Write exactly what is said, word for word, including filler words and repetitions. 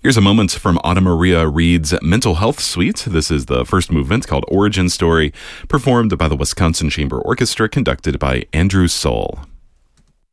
Here's a moment from Anna Maria Reid's Mental Health Suite. This is the first movement called Origin Story, performed by the Wisconsin Chamber Orchestra, conducted by Andrew Soul.